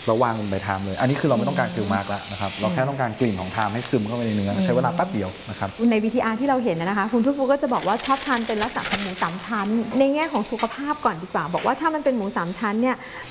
เราวางบนใบไทม์เลยอันนี้คือเราไม่ต้องการกริลมาร์กแล้วนะครับเราแค่ต้องการกลิ่นของไทม์ให้ซึมเข้าไปในเนื้อใช้เวลาแป๊บเดียวนะครับใน VTR ที่เราเห็นนะคะคุณทุกฟูก็จะบอกว่าชอบทานเป็นลักษณะของหมู3 ชั้นในแง่ของสุขภาพก่อนดีกว่าบอกว่าถ้ามันเป็นหมู3 ชั้นเนี่ย